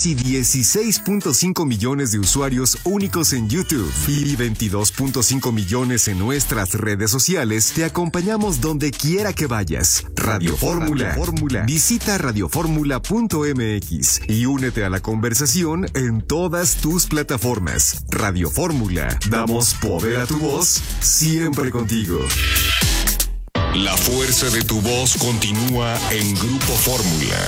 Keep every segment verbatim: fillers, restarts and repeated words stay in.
casi dieciséis punto cinco millones de usuarios únicos en YouTube y veintidós punto cinco millones en nuestras redes sociales, te acompañamos donde quiera que vayas. Radio Fórmula. Fórmula. Visita radioformula punto m x y únete a la conversación en todas tus plataformas. Radio Fórmula. Damos poder a tu voz, siempre contigo. La fuerza de tu voz continúa en Grupo Fórmula.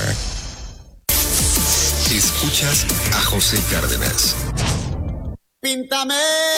Escuchas a José Cárdenas. Píntame,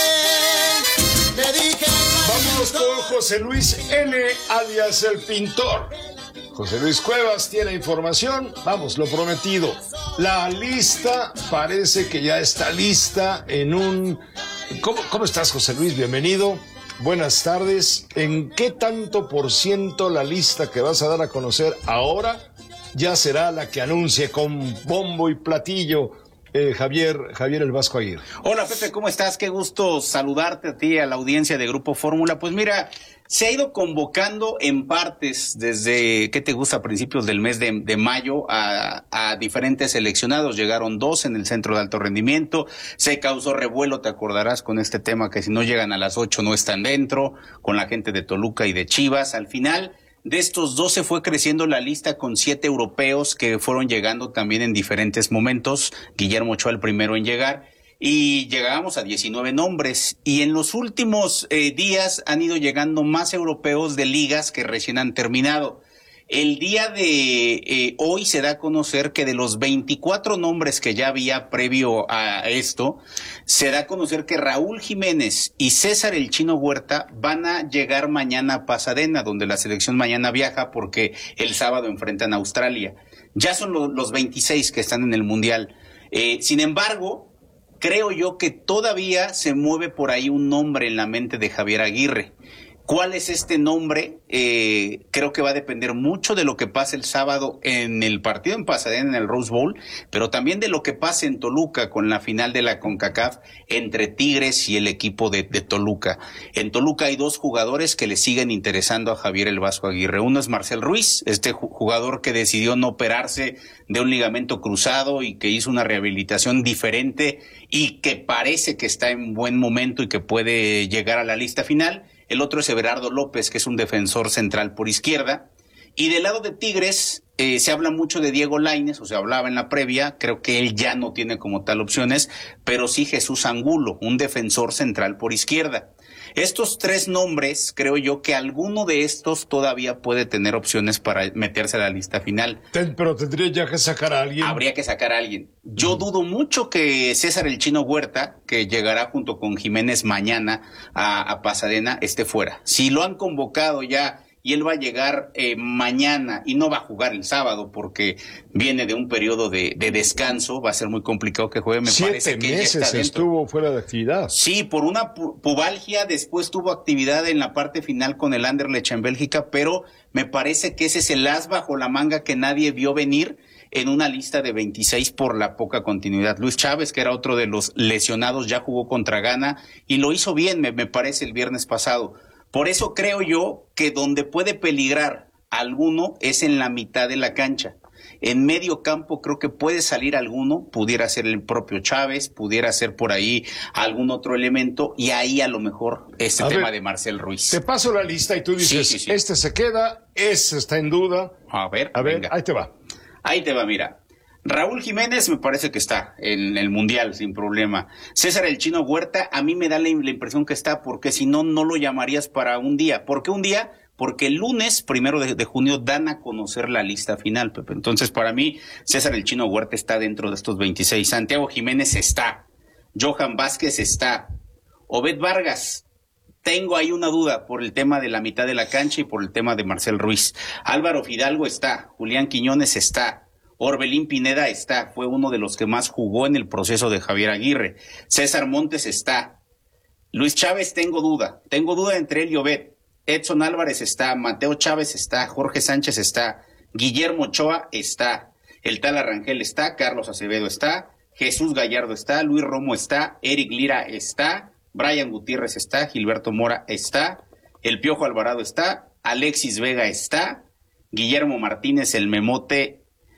te dije. Vamos con José Luis N., alias El Pintor. José Luis Cuevas tiene información. Vamos, lo prometido. La lista parece que ya está lista en un... ¿Cómo, cómo estás, José Luis? Bienvenido. Buenas tardes. ¿En qué tanto por ciento la lista que vas a dar a conocer ahora ya será la que anuncie con bombo y platillo eh, Javier, Javier el Vasco Aguirre? Hola, Pepe, ¿cómo estás? Qué gusto saludarte a ti, a la audiencia de Grupo Fórmula. Pues mira, se ha ido convocando en partes desde, ¿qué te gusta?, a principios del mes de, de mayo a, a diferentes seleccionados. Llegaron dos en el centro de alto rendimiento. Se causó revuelo, te acordarás, con este tema que si no llegan a las ocho no están dentro, con la gente de Toluca y de Chivas. Al final de estos dos se fue creciendo la lista con siete europeos que fueron llegando también en diferentes momentos. Guillermo Ochoa el primero en llegar. Y llegábamos a diecinueve nombres, y en los últimos eh, días han ido llegando más europeos de ligas que recién han terminado. El día de eh, hoy se da a conocer que de los veinticuatro nombres que ya había previo a esto, se da a conocer que Raúl Jiménez y César el Chino Huerta van a llegar mañana a Pasadena, donde la selección mañana viaja porque el sábado enfrentan a Australia. Ya son lo, los veintiséis que están en el Mundial. Eh, sin embargo, creo yo que todavía se mueve por ahí un nombre en la mente de Javier Aguirre. ¿Cuál es este nombre? Eh, creo que va a depender mucho de lo que pase el sábado en el partido en Pasadena, en el Rose Bowl, pero también de lo que pase en Toluca con la final de la CONCACAF entre Tigres y el equipo de, de Toluca. En Toluca hay dos jugadores que le siguen interesando a Javier el Vasco Aguirre. Uno es Marcel Ruiz, este jugador que decidió no operarse de un ligamento cruzado y que hizo una rehabilitación diferente y que parece que está en buen momento y que puede llegar a la lista final. El otro es Everardo López, que es un defensor central por izquierda. Y del lado de Tigres, eh, se habla mucho de Diego Lainez, o se hablaba en la previa, creo que él ya no tiene como tal opciones, pero sí Jesús Angulo, un defensor central por izquierda. Estos tres nombres, creo yo que alguno de estos todavía puede tener opciones para meterse a la lista final. Ten, pero tendría ya que sacar a alguien. Habría que sacar a alguien. Yo dudo mucho que César el Chino Huerta, que llegará junto con Jiménez mañana a, a Pasadena, esté fuera. Si lo han convocado ya y él va a llegar eh, mañana y no va a jugar el sábado porque viene de un periodo de, de descanso, va a ser muy complicado que juegue. Me Siete parece que meses ya está dentro. Estuvo fuera de actividad. Sí, por una pu- pubalgia, después tuvo actividad en la parte final con el Anderlecht en Bélgica, pero me parece que ese es el as bajo la manga que nadie vio venir en una lista de veintiséis por la poca continuidad. Luis Chávez, que era otro de los lesionados, ya jugó contra Ghana y lo hizo bien, me, me parece, el viernes pasado. Por eso creo yo que donde puede peligrar alguno es en la mitad de la cancha. En medio campo creo que puede salir alguno, pudiera ser el propio Chávez, pudiera ser por ahí algún otro elemento, y ahí a lo mejor este A tema ver, de Marcel Ruiz. Te paso la lista y tú dices, Sí, sí, sí. este se queda, este está en duda. A ver, A ver, venga. ahí te va. Ahí te va, mira. Raúl Jiménez me parece que está en el Mundial sin problema. César el Chino Huerta, a mí me da la, la impresión que está, porque si no, no lo llamarías para un día. ¿Por qué un día? Porque el lunes, primero de, de junio, dan a conocer la lista final, Pepe. Entonces, para mí, César el Chino Huerta está dentro de estos veintiséis. Santiago Jiménez está. Johan Vázquez está. Obed Vargas. Tengo ahí una duda por el tema de la mitad de la cancha y por el tema de Marcel Ruiz. Álvaro Fidalgo está. Julián Quiñones está. Orbelín Pineda está, fue uno de los que más jugó en el proceso de Javier Aguirre. César Montes está. Luis Chávez tengo duda, tengo duda entre él y Obed. Edson Álvarez está, Mateo Chávez está, Jorge Sánchez está, Guillermo Ochoa está, el Tala Rangel está, Carlos Acevedo está, Jesús Gallardo está, Luis Romo está, Eric Lira está, Brian Gutiérrez está, Gilberto Mora está, el Piojo Alvarado está, Alexis Vega está, Guillermo Martínez, el Memote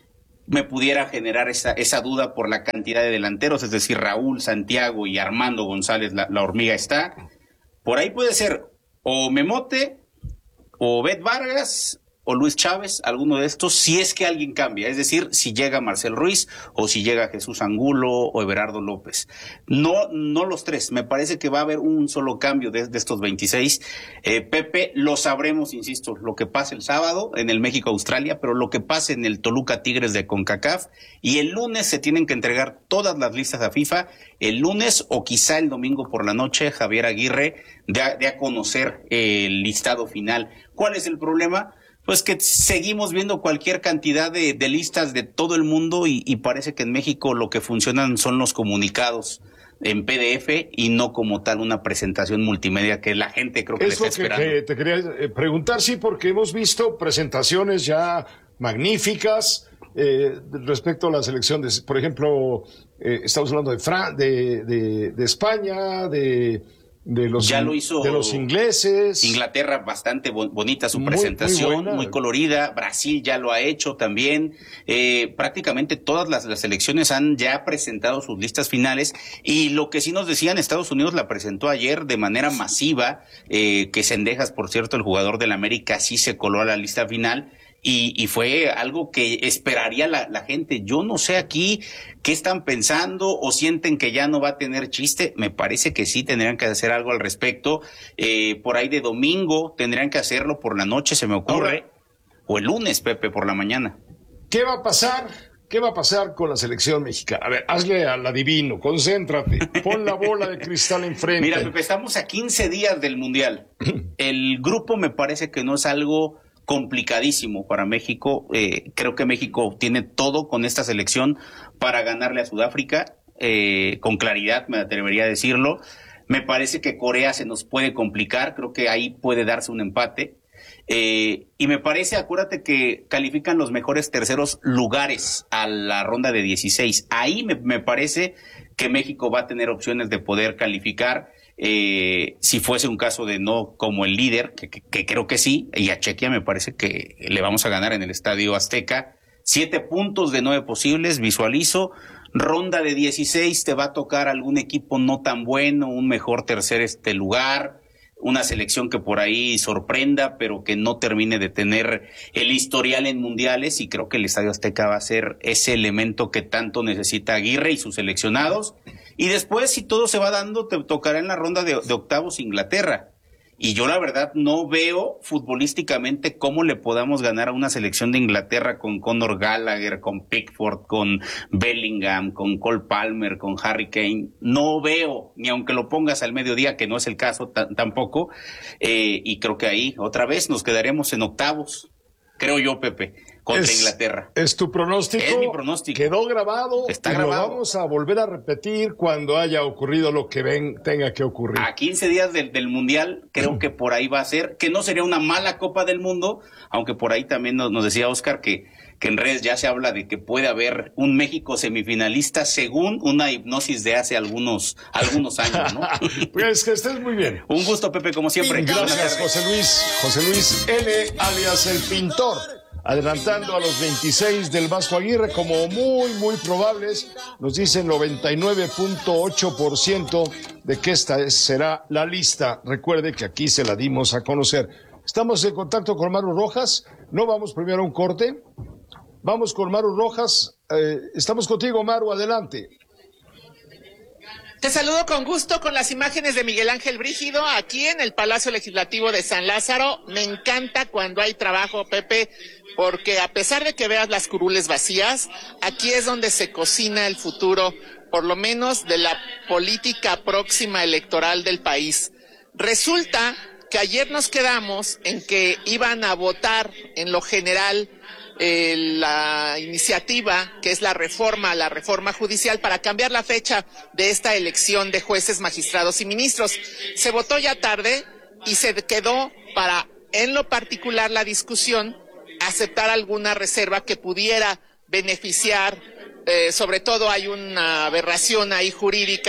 me pudiera generar esa, esa duda por la cantidad de delanteros, es decir, Raúl, Santiago y Armando González, la, la hormiga está. Por ahí puede ser o Memote, o Bet Vargas, o Luis Chávez, alguno de estos, si es que alguien cambia, es decir, si llega Marcel Ruiz, o si llega Jesús Angulo, o Everardo López. No, no los tres, me parece que va a haber un solo cambio de, de estos veintiséis. Eh, Pepe, lo sabremos, insisto, lo que pase el sábado en el México-Australia, pero lo que pase en el Toluca-Tigres de CONCACAF, y el lunes se tienen que entregar todas las listas a FIFA, el lunes o quizá el domingo por la noche, Javier Aguirre de a, de a conocer el listado final. ¿Cuál es el problema? Pues que seguimos viendo cualquier cantidad de, de listas de todo el mundo y, y parece que en México lo que funcionan son los comunicados en P D F y no como tal una presentación multimedia que la gente creo que le está esperando. Eso que te quería preguntar, sí, porque hemos visto presentaciones ya magníficas eh, respecto a la selección de, por ejemplo, eh, estamos hablando de, Fran de, de, de España, de... De los, ya lo hizo de los ingleses. Inglaterra, bastante bo bonita su presentación, muy, muy colorida. Brasil ya lo ha hecho también. Eh, prácticamente todas las, las selecciones han ya presentado sus listas finales. Y lo que sí nos decían, Estados Unidos la presentó ayer de manera masiva. Eh, que Cendejas, por cierto, el jugador del América, sí se coló a la lista final. Y, y fue algo que esperaría la, la gente. Yo no sé aquí qué están pensando o sienten que ya no va a tener chiste. Me parece que sí tendrían que hacer algo al respecto. Eh, por ahí de domingo tendrían que hacerlo por la noche, se me ocurre. Ahora, o el lunes, Pepe, por la mañana. ¿Qué va a pasar? ¿Qué va a pasar con la selección mexicana? A ver, hazle al adivino, concéntrate, pon la bola de cristal enfrente. Mira, Pepe, estamos a quince días del Mundial. El grupo me parece que no es algo complicadísimo para México. Eh, creo que México tiene todo con esta selección para ganarle a Sudáfrica, eh, con claridad me atrevería a decirlo. Me parece que Corea se nos puede complicar, creo que ahí puede darse un empate. Eh, y me parece, acuérdate que califican los mejores terceros lugares a la ronda de dieciséis. Ahí me, me parece que México va a tener opciones de poder calificar. Eh, si fuese un caso de no como el líder, que, que, que creo que sí, y a Chequia me parece que le vamos a ganar en el Estadio Azteca. Siete puntos de nueve posibles, visualizo. Ronda de dieciséis, te va a tocar algún equipo no tan bueno, un mejor tercer este lugar, una selección que por ahí sorprenda, pero que no termine de tener el historial en mundiales, y creo que el Estadio Azteca va a ser ese elemento que tanto necesita Aguirre y sus seleccionados. Y después, si todo se va dando, te tocará en la ronda de, de octavos Inglaterra. Y yo la verdad no veo futbolísticamente cómo le podamos ganar a una selección de Inglaterra con Conor Gallagher, con Pickford, con Bellingham, con Cole Palmer, con Harry Kane. No veo, ni aunque lo pongas al mediodía, que no es el caso tampoco. Eh, y creo que ahí otra vez nos quedaremos en octavos, creo yo, Pepe, contra es, Inglaterra. ¿Es tu pronóstico? Es mi pronóstico. Quedó grabado. Está y grabado. Lo vamos a volver a repetir cuando haya ocurrido lo que ven, tenga que ocurrir. A quince días del, del Mundial, creo que por ahí va a ser, que no sería una mala Copa del Mundo, aunque por ahí también nos, nos decía Oscar que, que en redes ya se habla de que puede haber un México semifinalista según una hipnosis de hace algunos, algunos años, ¿no? Pues que estés muy bien. Un gusto, Pepe, como siempre. Gracias, José Luis. José Luis N., alias El Pintor. Adelantando a los veintiséis del Vasco Aguirre como muy, muy probables. Nos dicen noventa y nueve punto ocho por ciento de que esta es, será la lista. Recuerde que aquí se la dimos a conocer. Estamos en contacto con Maru Rojas. No vamos primero a un corte. Vamos con Maru Rojas. Eh, estamos contigo, Maru. Adelante. Te saludo con gusto con las imágenes de Miguel Ángel Brígido aquí en el Palacio Legislativo de San Lázaro. Me encanta cuando hay trabajo, Pepe, porque a pesar de que veas las curules vacías, aquí es donde se cocina el futuro, por lo menos de la política próxima electoral del país. Resulta que ayer nos quedamos en que iban a votar en lo general Eh, la iniciativa que es la reforma, la reforma judicial para cambiar la fecha de esta elección de jueces, magistrados y ministros. Se votó ya tarde y se quedó para, en lo particular, la discusión, aceptar alguna reserva que pudiera beneficiar, eh, sobre todo hay una aberración ahí jurídica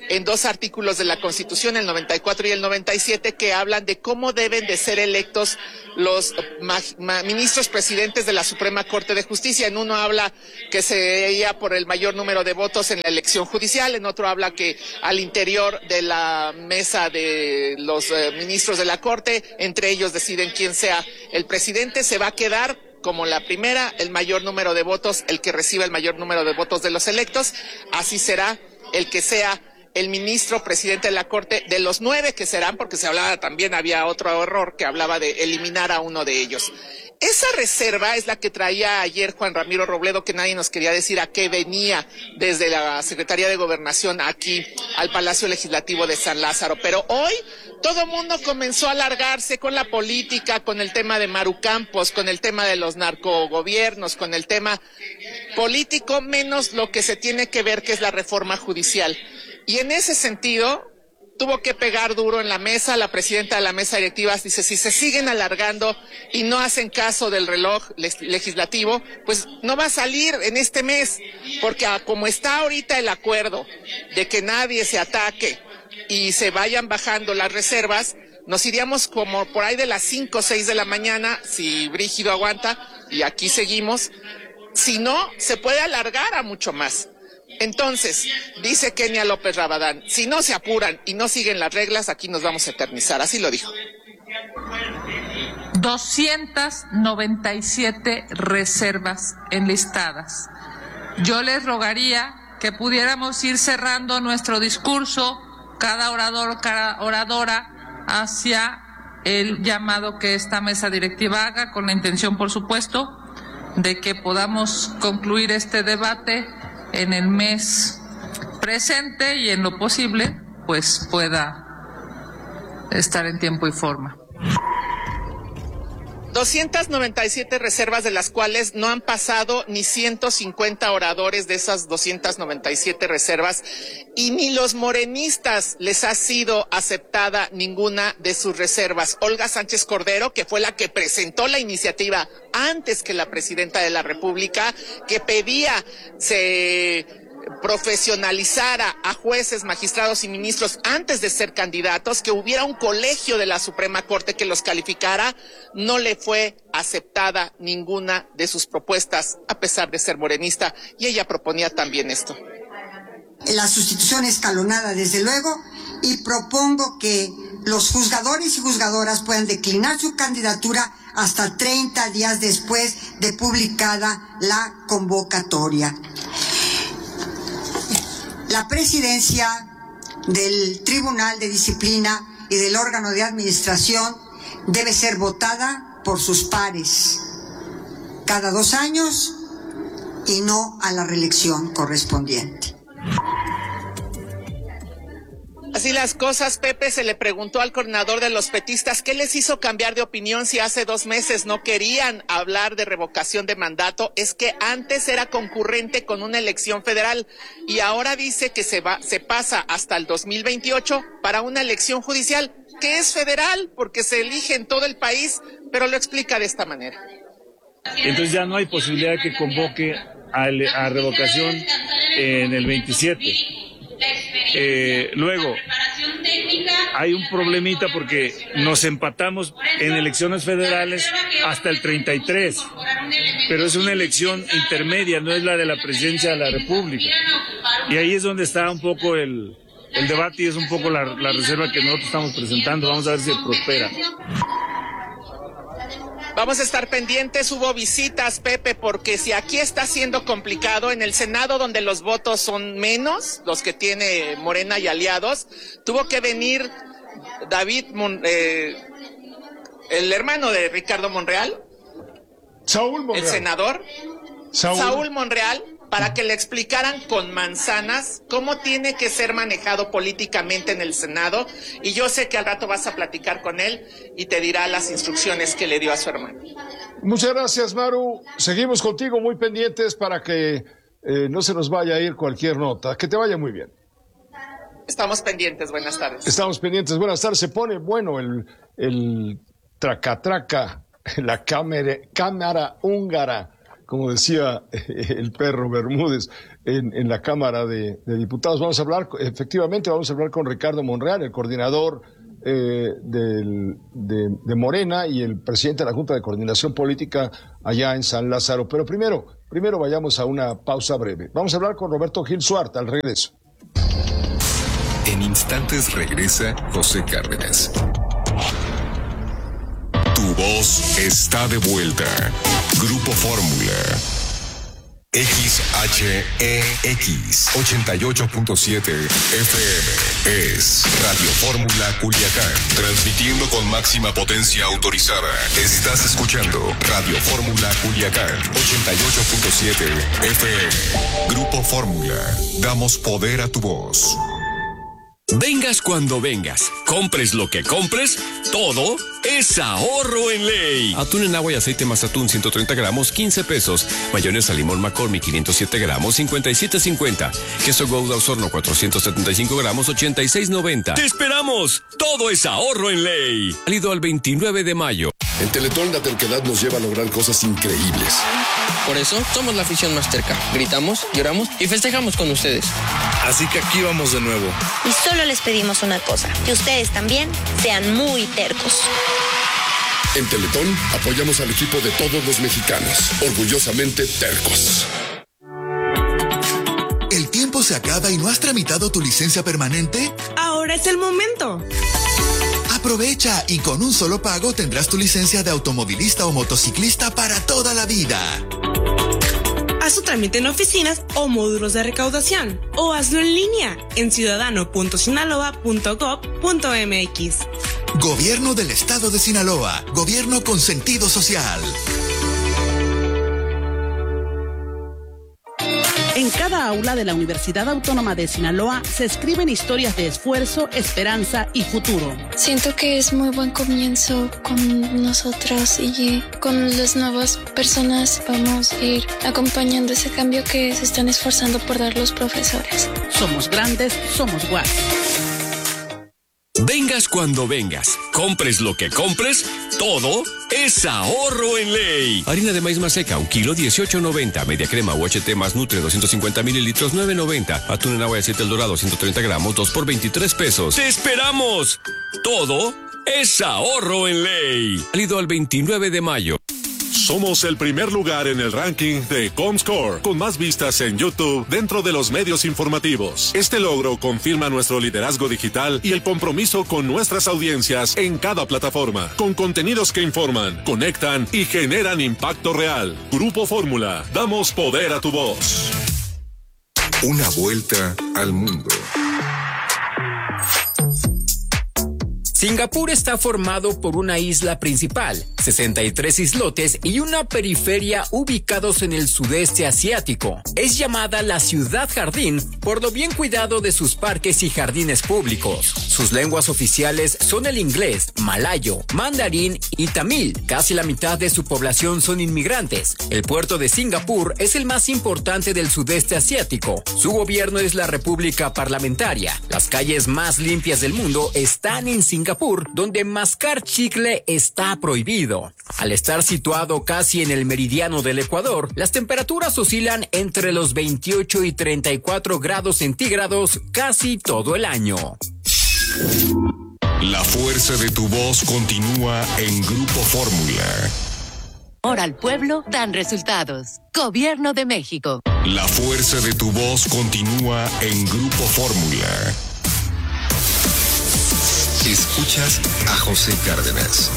en dos artículos de la Constitución, el noventa y cuatro y el noventa y siete, que hablan de cómo deben de ser electos los ma- ma- ministros presidentes de la Suprema Corte de Justicia. En uno habla que se iría por el mayor número de votos en la elección judicial, en otro habla que al interior de la mesa de los eh, ministros de la Corte, entre ellos deciden quién sea el presidente. Se va a quedar como la primera, el mayor número de votos, el que reciba el mayor número de votos de los electos. Así será el que sea el ministro presidente de la Corte, de los nueve que serán, porque se hablaba también, había otro error que hablaba de eliminar a uno de ellos. Esa reserva es la que traía ayer Juan Ramiro Robledo, que nadie nos quería decir a qué venía desde la Secretaría de Gobernación aquí al Palacio Legislativo de San Lázaro. Pero hoy todo el mundo comenzó a alargarse con la política, con el tema de Maru Campos, con el tema de los narcogobiernos, con el tema político, menos lo que se tiene que ver, que es la reforma judicial. Y en ese sentido, tuvo que pegar duro en la mesa. La presidenta de la mesa directiva dice, si se siguen alargando y no hacen caso del reloj legislativo, pues no va a salir en este mes, porque como está ahorita el acuerdo de que nadie se ataque y se vayan bajando las reservas, nos iríamos como por ahí de las cinco o seis de la mañana, si Brígido aguanta, y aquí seguimos. Si no, se puede alargar a mucho más. Entonces, dice Kenia López Rabadán, si no se apuran y no siguen las reglas, aquí nos vamos a eternizar. Así lo dijo. doscientas noventa y siete reservas enlistadas. Yo les rogaría que pudiéramos ir cerrando nuestro discurso, cada orador, cada oradora, hacia el llamado que esta mesa directiva haga, con la intención, por supuesto, de que podamos concluir este debate en el mes presente y en lo posible, pues pueda estar en tiempo y forma. doscientas noventa y siete reservas, de las cuales no han pasado ni ciento cincuenta oradores de esas doscientas noventa y siete reservas, y ni los morenistas les ha sido aceptada ninguna de sus reservas. Olga Sánchez Cordero, que fue la que presentó la iniciativa antes que la presidenta de la República, que pedía se profesionalizara a jueces, magistrados y ministros antes de ser candidatos, que hubiera un colegio de la Suprema Corte que los calificara, no le fue aceptada ninguna de sus propuestas, a pesar de ser morenista, y ella proponía también esto. La sustitución escalonada, desde luego, y propongo que los juzgadores y juzgadoras puedan declinar su candidatura hasta treinta días después de publicada la convocatoria. La presidencia del Tribunal de Disciplina y del órgano de administración debe ser votada por sus pares cada dos años y no a la reelección correspondiente. Así las cosas, Pepe. Se le preguntó al coordinador de los petistas qué les hizo cambiar de opinión si hace dos meses no querían hablar de revocación de mandato. Es que antes era concurrente con una elección federal y ahora dice que se va, se pasa hasta el dos mil veintiocho para una elección judicial que es federal porque se elige en todo el país, pero lo explica de esta manera. Entonces ya no hay posibilidad de que convoque a, a revocación en el veintisiete. Eh, luego, hay un problemita porque nos empatamos en elecciones federales hasta el treinta y tres, pero es una elección intermedia, no es la de la presidencia de la República. Y ahí es donde está un poco el, el debate y es un poco la, la reserva que nosotros estamos presentando. Vamos a ver si prospera. Vamos a estar pendientes. Hubo visitas, Pepe, porque si aquí está siendo complicado, en el Senado, donde los votos son menos, los que tiene Morena y aliados, tuvo que venir David, Mon, eh, el hermano de Ricardo Monreal, Saúl Monreal, el senador, Saúl, Saúl Monreal, para que le explicaran con manzanas cómo tiene que ser manejado políticamente en el Senado. Y yo sé que al rato vas a platicar con él y te dirá las instrucciones que le dio a su hermano. Muchas gracias, Maru. Seguimos contigo muy pendientes para que eh, no se nos vaya a ir cualquier nota. Que te vaya muy bien. Estamos pendientes. Buenas tardes. Estamos pendientes. Buenas tardes. Se pone bueno el, el traca-traca, la cámara, cámara húngara como decía el perro Bermúdez, en, en la Cámara de, de Diputados. Vamos a hablar, efectivamente, vamos a hablar con Ricardo Monreal, el coordinador eh, del, de, de Morena y el presidente de la Junta de Coordinación Política allá en San Lázaro. Pero primero, primero vayamos a una pausa breve. Vamos a hablar con Roberto Gil Suart al regreso. En instantes regresa José Cárdenas. Tu voz está de vuelta. Grupo Fórmula. X H E X ochenta y ocho punto siete F M es Radio Fórmula Culiacán, transmitiendo con máxima potencia autorizada. Estás escuchando Radio Fórmula Culiacán ochenta y ocho punto siete F M. Grupo Fórmula, damos poder a tu voz. Vengas cuando vengas, compres lo que compres, todo es ahorro en ley. Atún en agua y aceite Mazatún ciento treinta gramos, quince pesos. Mayonesa limón McCormick quinientos siete gramos, cincuenta y siete cincuenta. Queso Gouda Osorno cuatrocientos setenta y cinco gramos, ochenta y seis noventa. ¡Te esperamos! Todo es ahorro en ley. Válido al veintinueve de mayo. En Teletón la terquedad nos lleva a lograr cosas increíbles. Por eso somos la afición más terca. Gritamos, lloramos y festejamos con ustedes. Así que aquí vamos de nuevo. Y solo les pedimos una cosa, que ustedes también sean muy tercos. En Teletón apoyamos al equipo de todos los mexicanos, orgullosamente tercos. ¿El tiempo se acaba y no has tramitado tu licencia permanente? Ahora es el momento. Aprovecha y con un solo pago tendrás tu licencia de automovilista o motociclista para toda la vida. Haz su trámite en oficinas o módulos de recaudación o hazlo en línea en ciudadano punto sinaloa punto gob punto mx. Gobierno del Estado de Sinaloa. Gobierno con sentido social. En cada aula de la Universidad Autónoma de Sinaloa se escriben historias de esfuerzo, esperanza y futuro. Siento que es muy buen comienzo con nosotros y con las nuevas personas vamos a ir acompañando ese cambio que se están esforzando por dar los profesores. Somos grandes, somos guas. Vengas cuando vengas, compres lo que compres, todo es ahorro en ley. Harina de maíz maseca, un kilo, dieciocho noventa. Media crema U H T más Nutre, doscientos cincuenta mililitros, nueve noventa. Atún en agua de siete El Dorado, ciento treinta gramos, dos por veintitrés pesos. ¡Te esperamos! Todo es ahorro en ley. Válido al veintinueve de mayo. Somos el primer lugar en el ranking de Comscore, con más vistas en YouTube dentro de los medios informativos. Este logro confirma nuestro liderazgo digital y el compromiso con nuestras audiencias en cada plataforma, con contenidos que informan, conectan y generan impacto real. Grupo Fórmula, damos poder a tu voz. Una vuelta al mundo. Singapur está formado por una isla principal, sesenta y tres islotes y una periferia ubicados en el sudeste asiático. Es llamada la ciudad jardín por lo bien cuidado de sus parques y jardines públicos. Sus lenguas oficiales son el inglés, malayo, mandarín y tamil. Casi la mitad de su población son inmigrantes. El puerto de Singapur es el más importante del sudeste asiático. Su gobierno es la República Parlamentaria. Las calles más limpias del mundo están en Singapur, donde mascar chicle está prohibido. Al estar situado casi en el meridiano del Ecuador, las temperaturas oscilan entre los veintiocho y treinta y cuatro grados centígrados casi todo el año. La fuerza de tu voz continúa en Grupo Fórmula. Ahora al pueblo dan resultados. Gobierno de México. La fuerza de tu voz continúa en Grupo Fórmula. Escuchas a José Cárdenas.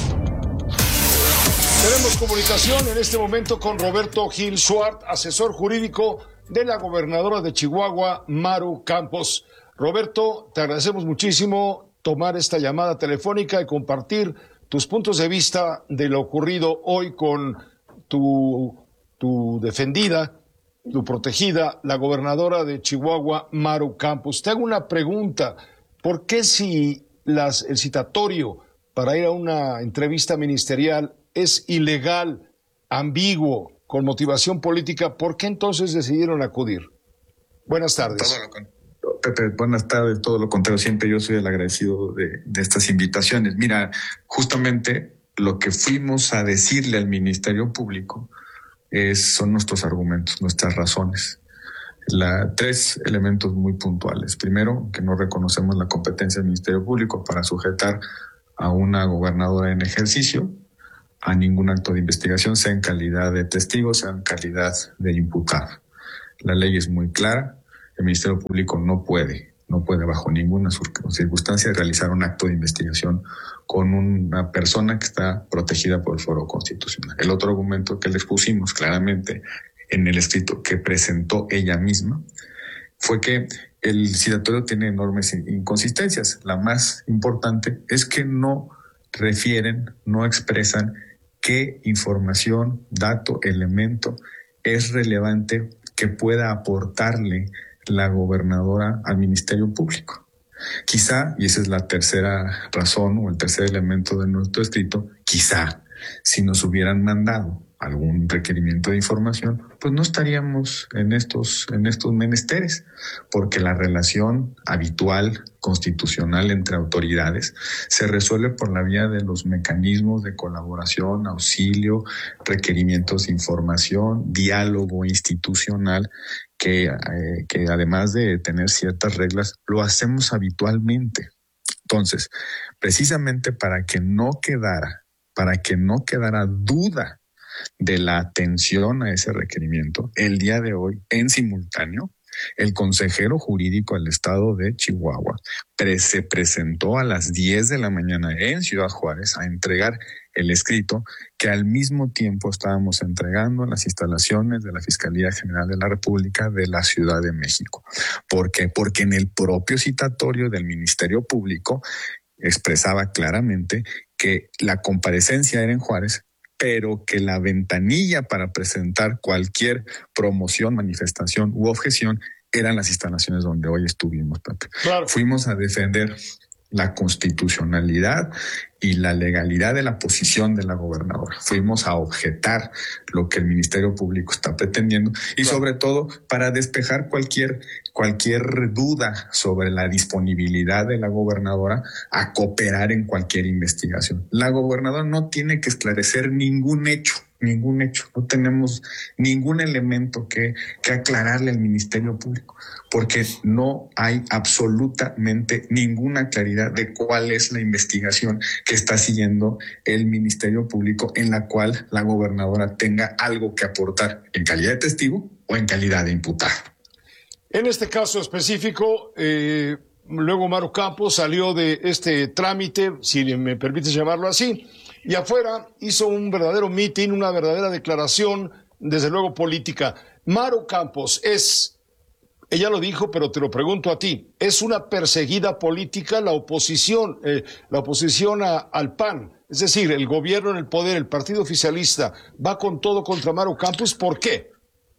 Tenemos comunicación en este momento con Roberto Gil Suart, asesor jurídico de la gobernadora de Chihuahua, Maru Campos. Roberto, te agradecemos muchísimo tomar esta llamada telefónica y compartir tus puntos de vista de lo ocurrido hoy con tu, tu defendida, tu protegida, la gobernadora de Chihuahua, Maru Campos. Te hago una pregunta. ¿Por qué si las, el citatorio para ir a una entrevista ministerial es ilegal, ambiguo, con motivación política, por qué entonces decidieron acudir? Buenas tardes. Todo lo con... Pepe, buenas tardes. Todo lo contrario, siempre yo soy el agradecido de, de estas invitaciones. Mira, justamente lo que fuimos a decirle al Ministerio Público es, son nuestros argumentos, nuestras razones. La, tres elementos muy puntuales. Primero, que no reconocemos la competencia del Ministerio Público para sujetar a una gobernadora en ejercicio a ningún acto de investigación, sea en calidad de testigo, sea en calidad de imputado. La ley es muy clara, el Ministerio Público no puede, no puede bajo ninguna circunstancia realizar un acto de investigación con una persona que está protegida por el Foro Constitucional. El otro argumento que le expusimos claramente en el escrito que presentó ella misma fue que el citatorio tiene enormes inconsistencias. La más importante es que no refieren, no expresan qué información, dato, elemento es relevante que pueda aportarle la gobernadora al Ministerio Público. Quizá, y esa es la tercera razón o el tercer elemento de nuestro escrito, quizá si nos hubieran mandado algún requerimiento de información, pues no estaríamos en estos, en estos menesteres, porque la relación habitual constitucional entre autoridades se resuelve por la vía de los mecanismos de colaboración, auxilio, requerimientos de información, diálogo institucional, que, eh, que además de tener ciertas reglas, lo hacemos habitualmente. Entonces, precisamente para que no quedara, para que no quedara duda de la atención a ese requerimiento, el día de hoy, en simultáneo, el consejero jurídico del estado de Chihuahua pre- se presentó a las diez de la mañana en Ciudad Juárez a entregar el escrito que al mismo tiempo estábamos entregando en las instalaciones de la Fiscalía General de la República de la Ciudad de México. ¿Por qué? Porque en el propio citatorio del Ministerio Público expresaba claramente que la comparecencia era en Juárez, pero que la ventanilla para presentar cualquier promoción, manifestación u objeción eran las instalaciones donde hoy estuvimos, Pepe. Claro. Fuimos a defender la constitucionalidad y la legalidad de la posición de la gobernadora. Fuimos a objetar lo que el Ministerio Público está pretendiendo y claro, sobre todo para despejar cualquier cualquier duda sobre la disponibilidad de la gobernadora a cooperar en cualquier investigación. La gobernadora no tiene que esclarecer ningún hecho, ningún hecho. No tenemos ningún elemento que, que aclararle al Ministerio Público, porque no hay absolutamente ninguna claridad de cuál es la investigación que está siguiendo el Ministerio Público en la cual la gobernadora tenga algo que aportar en calidad de testigo o en calidad de imputado. En este caso específico, eh, luego Maru Campos salió de este trámite, si me permites llamarlo así, y afuera hizo un verdadero mitin, una verdadera declaración, desde luego política. Maru Campos es, ella lo dijo, pero te lo pregunto a ti, ¿es una perseguida política la oposición, eh, la oposición a, al P A N? Es decir, el gobierno en el poder, el partido oficialista, va con todo contra Maru Campos. ¿Por qué?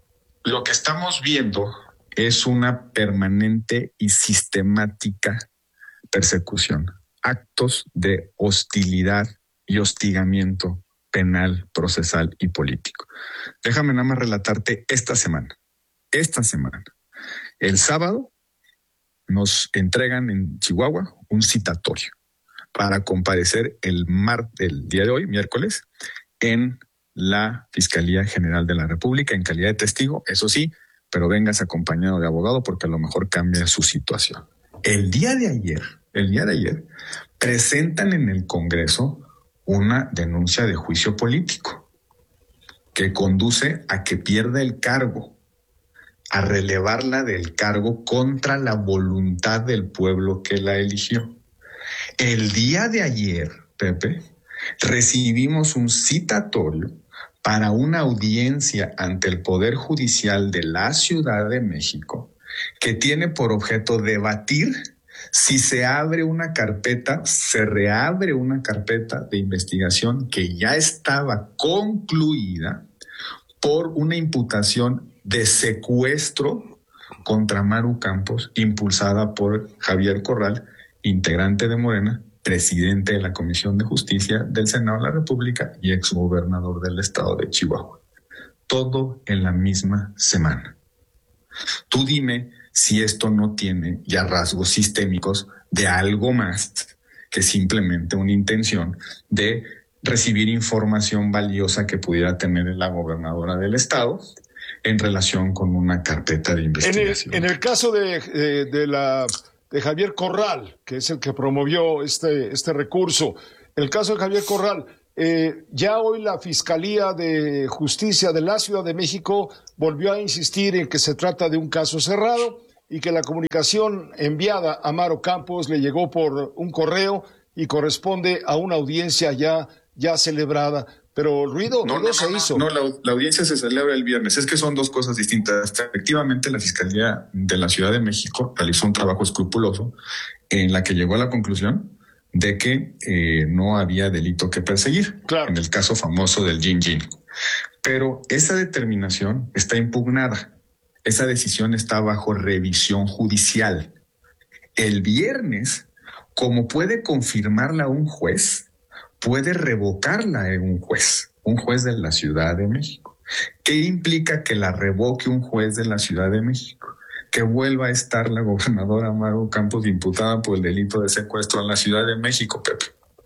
Lo que estamos viendo es una permanente y sistemática persecución, actos de hostilidad y hostigamiento penal, procesal y político. Déjame nada más relatarte esta semana. Esta semana, el sábado, nos entregan en Chihuahua un citatorio para comparecer el martes, el día de hoy, miércoles, en la Fiscalía General de la República en calidad de testigo, eso sí, pero vengas acompañado de abogado porque a lo mejor cambia su situación. El día de ayer, el día de ayer, presentan en el Congreso una denuncia de juicio político que conduce a que pierda el cargo, a relevarla del cargo contra la voluntad del pueblo que la eligió. El día de ayer, Pepe, recibimos un citatorio para una audiencia ante el Poder Judicial de la Ciudad de México que tiene por objeto debatir si se abre una carpeta, se reabre una carpeta de investigación que ya estaba concluida por una imputación de secuestro contra Maru Campos, impulsada por Javier Corral, integrante de Morena, presidente de la Comisión de Justicia del Senado de la República y exgobernador del estado de Chihuahua. Todo en la misma semana. Tú dime si esto no tiene ya rasgos sistémicos de algo más que simplemente una intención de recibir información valiosa que pudiera tener la gobernadora del estado en relación con una carpeta de investigación. En el, en el caso de, de, de, la, de Javier Corral, que es el que promovió este, este recurso, en el caso de Javier Corral, eh, ya hoy la Fiscalía de Justicia de la Ciudad de México volvió a insistir en que se trata de un caso cerrado y que la comunicación enviada a Maro Campos le llegó por un correo y corresponde a una audiencia ya, ya celebrada. Pero ruido no, no, no se no, hizo. No, la, la audiencia se celebra el viernes. Es que son dos cosas distintas. Efectivamente, la Fiscalía de la Ciudad de México realizó un trabajo escrupuloso en la que llegó a la conclusión de que eh, no había delito que perseguir. Claro. En el caso famoso del Gin Gin. Pero esa determinación está impugnada. Esa decisión está bajo revisión judicial. El viernes, como puede confirmarla un juez, puede revocarla en un juez, un juez de la Ciudad de México. ¿Qué implica que la revoque un juez de la Ciudad de México? Que vuelva a estar la gobernadora Maro Campos imputada por el delito de secuestro en la Ciudad de México, Pepe.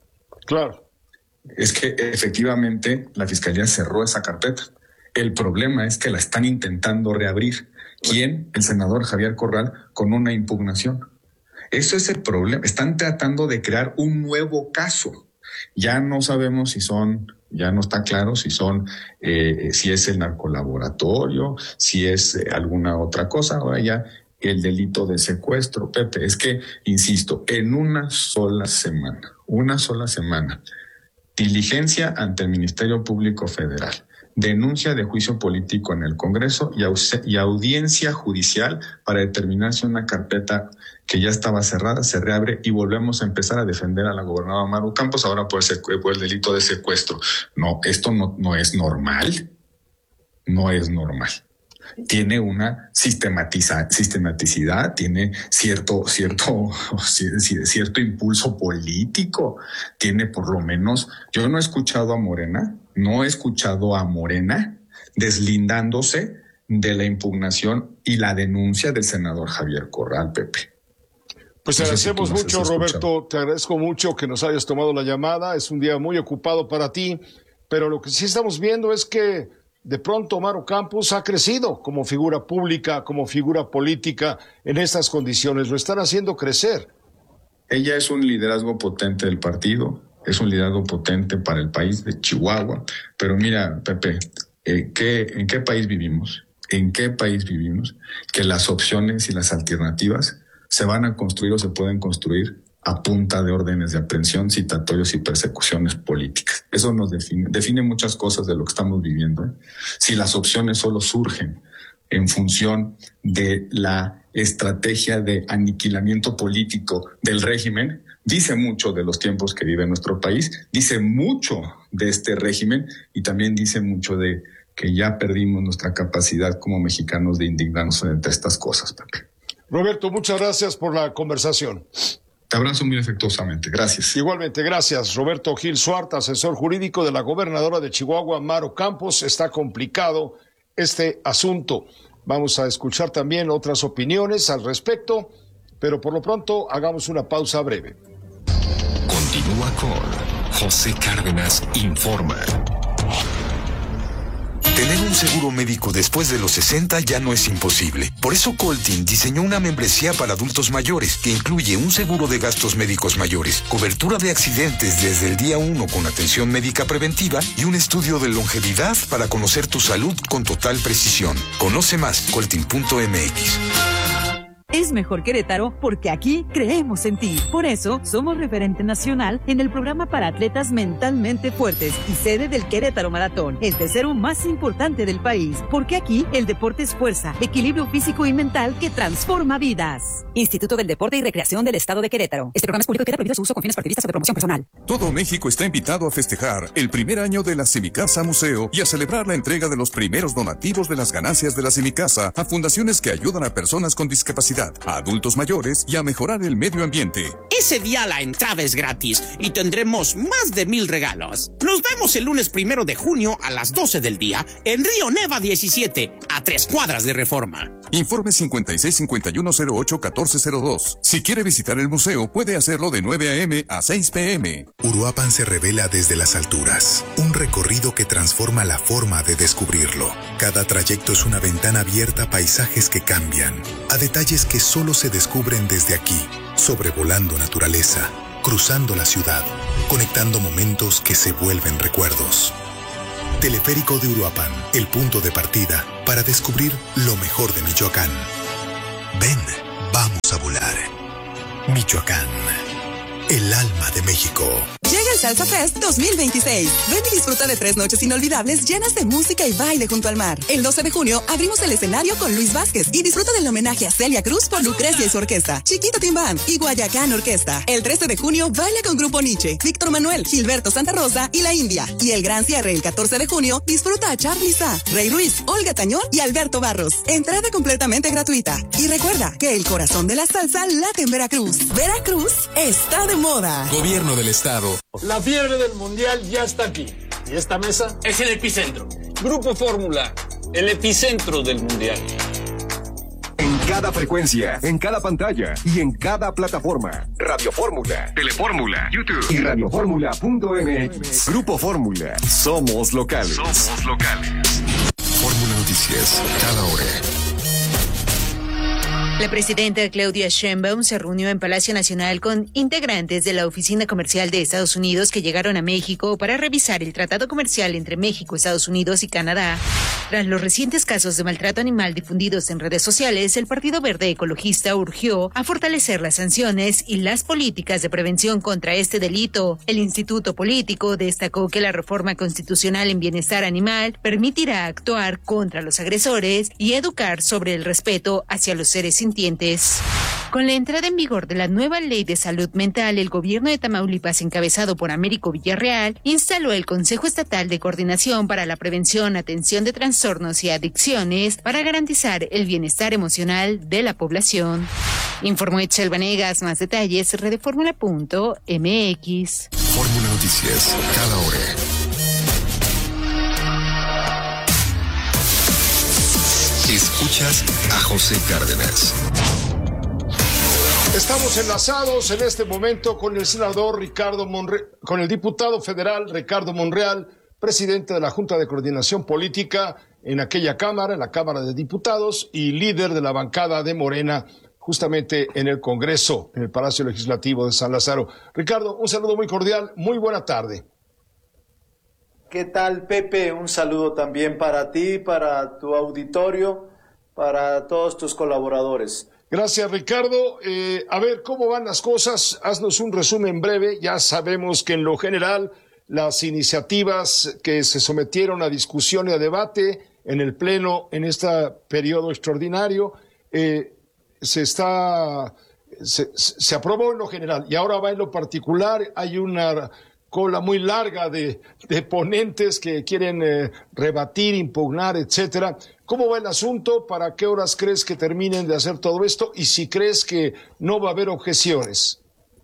Claro. Es que efectivamente la Fiscalía cerró esa carpeta. El problema es que la están intentando reabrir. ¿Quién? El senador Javier Corral con una impugnación. Eso es el problema. Están tratando de crear un nuevo caso. Ya no sabemos si son, ya no está claro si son, eh, si es el narcolaboratorio, si es eh, alguna otra cosa. Ahora ya el delito de secuestro, Pepe, es que, insisto, en una sola semana, una sola semana, diligencia ante el Ministerio Público Federal, denuncia de juicio político en el Congreso y, au- y audiencia judicial para determinar si una carpeta que ya estaba cerrada se reabre y volvemos a empezar a defender a la gobernadora Maro Campos ahora por, secu- por el delito de secuestro. No, esto no, no es normal. No es normal. Tiene una sistematiza- sistematicidad, tiene cierto, cierto, cierto impulso político, tiene por lo menos, yo no he escuchado a Morena, no he escuchado a Morena deslindándose de la impugnación y la denuncia del senador Javier Corral, Pepe. Pues te agradecemos mucho, Roberto, te agradezco mucho que nos hayas tomado la llamada, es un día muy ocupado para ti, pero lo que sí estamos viendo es que de pronto Maro Campos ha crecido como figura pública, como figura política en estas condiciones, lo están haciendo crecer. Ella es un liderazgo potente del partido, es un liderazgo potente para el país de Chihuahua, pero mira, Pepe, eh, ¿qué, ¿en qué país vivimos? ¿En qué país vivimos? Que las opciones y las alternativas se van a construir o se pueden construir a punta de órdenes de aprehensión, citatorios y persecuciones políticas. Eso nos define, define muchas cosas de lo que estamos viviendo, ¿eh? Si las opciones solo surgen en función de la estrategia de aniquilamiento político del régimen, dice mucho de los tiempos que vive nuestro país, dice mucho de este régimen y también dice mucho de que ya perdimos nuestra capacidad como mexicanos de indignarnos frente a estas cosas, Pepe. Roberto, muchas gracias por la conversación. Te abrazo muy afectuosamente. Gracias. Igualmente, gracias. Roberto Gil Suart, asesor jurídico de la gobernadora de Chihuahua, Maro Campos. Está complicado este asunto. Vamos a escuchar también otras opiniones al respecto, pero por lo pronto hagamos una pausa breve. Continúa con José Cárdenas Informa. Tener un seguro médico después de los sesenta ya no es imposible. Por eso Coltin diseñó una membresía para adultos mayores que incluye un seguro de gastos médicos mayores, cobertura de accidentes desde el día uno con atención médica preventiva y un estudio de longevidad para conocer tu salud con total precisión. Conoce más, coltin punto m x. Es mejor Querétaro porque aquí creemos en ti. Por eso, somos referente nacional en el programa para atletas mentalmente fuertes y sede del Querétaro Maratón, el tercero más importante del país. Porque aquí el deporte es fuerza, equilibrio físico y mental que transforma vidas. Instituto del Deporte y Recreación del Estado de Querétaro. Este programa es público y queda prohibido su uso con fines partidistas o de promoción personal. Todo México está invitado a festejar el primer año de la Semicasa Museo y a celebrar la entrega de los primeros donativos de las ganancias de la Semicasa a fundaciones que ayudan a personas con discapacidad, a adultos mayores y a mejorar el medio ambiente. Ese día la entrada es gratis y tendremos más de mil regalos. Nos vemos el lunes primero de junio a las doce del día en Río Neva diecisiete, a tres cuadras de Reforma. Informe cincuenta y seis cincuenta y uno cero ocho catorce cero dos. Si quiere visitar el museo, puede hacerlo de nueve a eme a seis pe eme. Uruapan se revela desde las alturas. Un recorrido que transforma la forma de descubrirlo. Cada trayecto es una ventana abierta a paisajes que cambian, a detalles que solo se descubren desde aquí, sobrevolando naturaleza, cruzando la ciudad, conectando momentos que se vuelven recuerdos. Teleférico de Uruapan, el punto de partida para descubrir lo mejor de Michoacán. Ven, vamos a volar. Michoacán, el alma de México. Llega el Salsa Fest dos mil veintiséis. Ven y disfruta de tres noches inolvidables llenas de música y baile junto al mar. El doce de junio abrimos el escenario con Luis Vázquez y disfruta del homenaje a Celia Cruz por Lucrecia y su orquesta, Chiquita Tim Band y Guayacán Orquesta. El trece de junio baila con Grupo Nietzsche, Víctor Manuel, Gilberto Santa Rosa y La India. Y el gran cierre el catorce de junio disfruta a Charly Sa, Rey Ruiz, Olga Tañón y Alberto Barros. Entrada completamente gratuita. Y recuerda que el corazón de la salsa late en Veracruz. Veracruz está de moda. Gobierno del Estado. La fiebre del Mundial ya está aquí. ¿Y esta mesa? Es el epicentro. Grupo Fórmula, el epicentro del Mundial. En cada frecuencia, en cada pantalla y en cada plataforma. Radio Fórmula, Telefórmula, YouTube y radioformula punto eme equis. Grupo Fórmula. Somos locales. Somos locales. Fórmula Noticias, cada hora. La presidenta Claudia Sheinbaum se reunió en Palacio Nacional con integrantes de la Oficina Comercial de Estados Unidos que llegaron a México para revisar el tratado comercial entre México, Estados Unidos y Canadá. Tras los recientes casos de maltrato animal difundidos en redes sociales, el Partido Verde Ecologista urgió a fortalecer las sanciones y las políticas de prevención contra este delito. El Instituto Político destacó que la reforma constitucional en bienestar animal permitirá actuar contra los agresores y educar sobre el respeto hacia los seres sintientes. Con la entrada en vigor de la nueva Ley de Salud Mental, el gobierno de Tamaulipas, encabezado por Américo Villarreal, instaló el Consejo Estatal de Coordinación para la Prevención, Atención de Trastornos y Adicciones para garantizar el bienestar emocional de la población. Informó Itzel Vanegas. Más detalles, redefórmula punto eme equis. Fórmula Noticias, cada hora. Escuchas a José Cárdenas. Estamos enlazados en este momento con el senador Ricardo Monreal, con el diputado federal Ricardo Monreal, presidente de la Junta de Coordinación Política en aquella Cámara, en la Cámara de Diputados, y líder de la bancada de Morena, justamente en el Congreso, en el Palacio Legislativo de San Lázaro. Ricardo, un saludo muy cordial, muy buena tarde. ¿Qué tal, Pepe? Un saludo también para ti, para tu auditorio, para todos tus colaboradores. Gracias, Ricardo. Eh, a ver, ¿cómo van las cosas? Haznos un resumen breve. Ya sabemos que en lo general las iniciativas que se sometieron a discusión y a debate en el Pleno en este periodo extraordinario eh, se está se, se aprobó en lo general y ahora va en lo particular. Hay una cola muy larga de, de ponentes que quieren eh, rebatir, impugnar, etcétera. ¿Cómo va el asunto? ¿Para qué horas crees que terminen de hacer todo esto? Y si crees que no va a haber objeciones.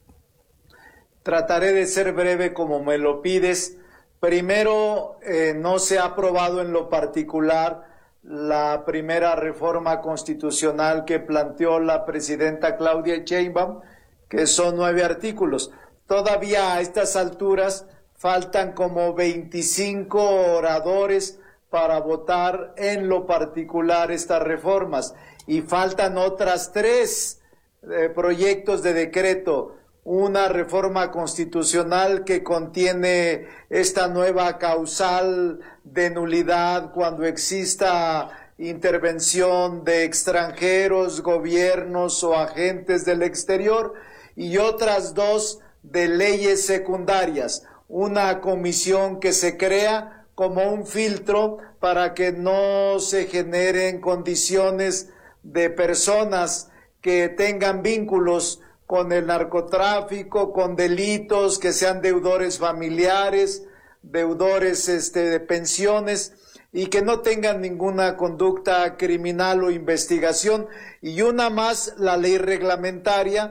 Trataré de ser breve como me lo pides. Primero, eh, no se ha aprobado en lo particular la primera reforma constitucional que planteó la presidenta Claudia Sheinbaum, que son nueve artículos. Todavía a estas alturas faltan como veinticinco oradores para votar en lo particular estas reformas y faltan otras tres eh, proyectos de decreto. Una reforma constitucional que contiene esta nueva causal de nulidad cuando exista intervención de extranjeros, gobiernos o agentes del exterior, y otras dos de leyes secundarias, una comisión que se crea como un filtro para que no se generen condiciones de personas que tengan vínculos con el narcotráfico, con delitos, que sean deudores familiares, deudores este, de pensiones y que no tengan ninguna conducta criminal o investigación. Y una más, la ley reglamentaria, que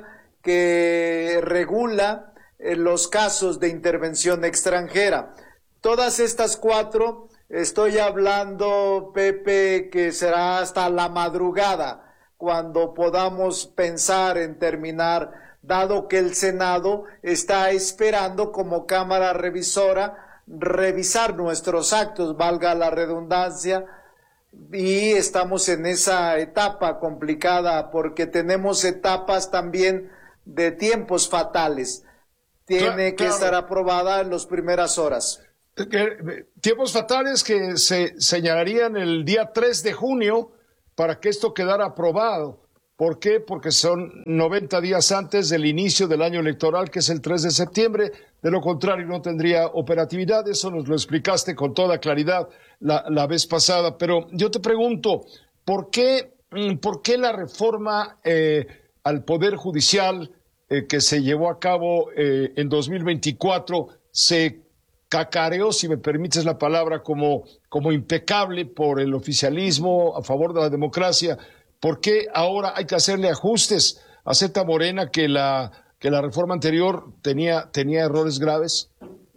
que regula eh, los casos de intervención extranjera. Todas estas cuatro, estoy hablando, Pepe, que será hasta la madrugada cuando podamos pensar en terminar, dado que el Senado está esperando como Cámara Revisora revisar nuestros actos, valga la redundancia, y estamos en esa etapa complicada porque tenemos etapas también de tiempos fatales. Tiene claro, que claro. estar aprobada en las primeras horas. Tiempos fatales que se señalarían el día tres de junio para que esto quedara aprobado. ¿Por qué? Porque son noventa días antes del inicio del año electoral, que es el tres de septiembre. De lo contrario, no tendría operatividad. Eso nos lo explicaste con toda claridad la, la vez pasada. Pero yo te pregunto, ¿por qué, por qué la reforma eh, al Poder Judicial eh, que se llevó a cabo eh, en dos mil veinticuatro se cacareó, si me permites la palabra, como, como impecable por el oficialismo a favor de la democracia? ¿Por qué ahora hay que hacerle ajustes? ¿Acepta Morena que la, que la reforma anterior tenía, tenía errores graves?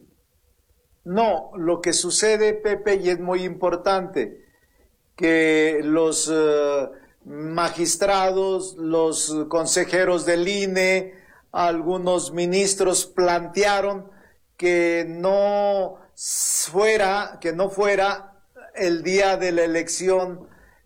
No, lo que sucede, Pepe, y es muy importante, que los uh, magistrados, los consejeros del I N E, algunos ministros plantearon que no fuera, que no fuera el día de la elección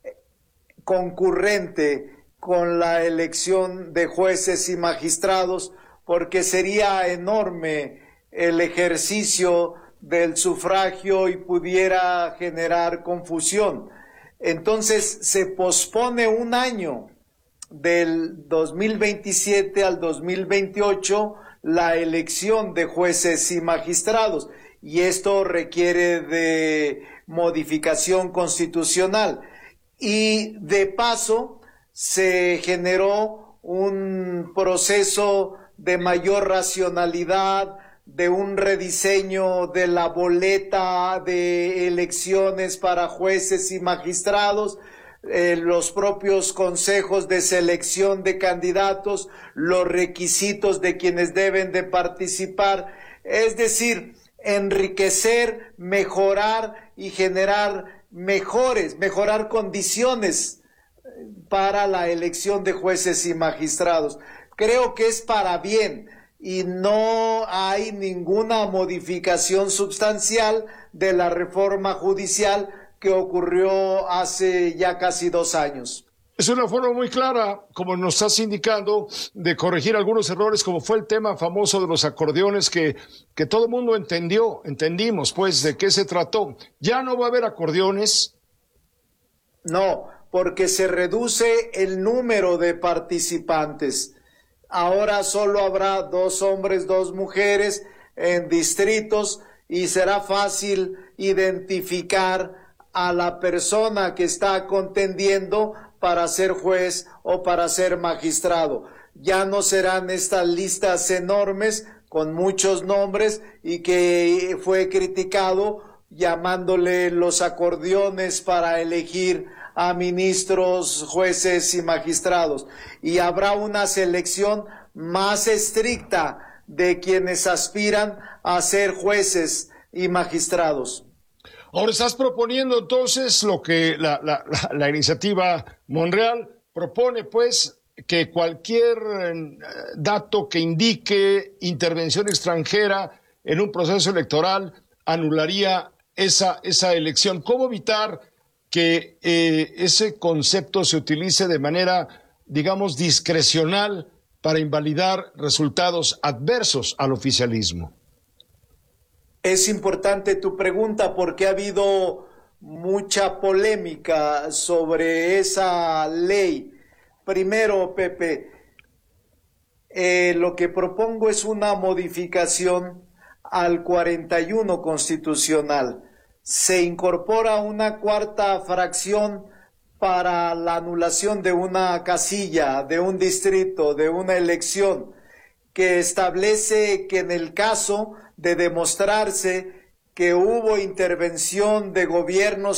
concurrente con la elección de jueces y magistrados, porque sería enorme el ejercicio del sufragio y pudiera generar confusión. Entonces se pospone un año, del dos mil veintisiete al dos mil veintiocho, la elección de jueces y magistrados, y esto requiere de modificación constitucional. Y de paso se generó un proceso de mayor racionalidad, de un rediseño de la boleta de elecciones para jueces y magistrados, eh, los propios consejos de selección de candidatos, los requisitos de quienes deben de participar, es decir, enriquecer, mejorar y generar mejores, mejorar condiciones para la elección de jueces y magistrados. Creo que es para bien y no hay ninguna modificación sustancial de la reforma judicial que ocurrió hace ya casi dos años. Es una forma muy clara, como nos estás indicando, de corregir algunos errores, como fue el tema famoso de los acordeones que, que todo el mundo entendió, entendimos pues de qué se trató. ¿Ya no va a haber acordeones? No, porque se reduce el número de participantes. Ahora solo habrá dos hombres, dos mujeres en distritos y será fácil identificar a la persona que está contendiendo para ser juez o para ser magistrado. Ya no serán estas listas enormes con muchos nombres y que fue criticado llamándole los acordeones para elegir a ministros, jueces y magistrados. Y habrá una selección más estricta de quienes aspiran a ser jueces y magistrados. Ahora estás proponiendo entonces lo que la, la, la, la iniciativa Monreal propone, pues, que cualquier dato que indique intervención extranjera en un proceso electoral anularía esa, esa elección. ¿Cómo evitar que eh, ese concepto se utilice de manera, digamos, discrecional para invalidar resultados adversos al oficialismo? Es importante tu pregunta porque ha habido mucha polémica sobre esa ley. Primero, Pepe, eh, lo que propongo es una modificación al cuarenta y uno constitucional. Se incorpora una cuarta fracción para la anulación de una casilla, de un distrito, de una elección, que establece que en el caso de demostrarse que hubo intervención de gobiernos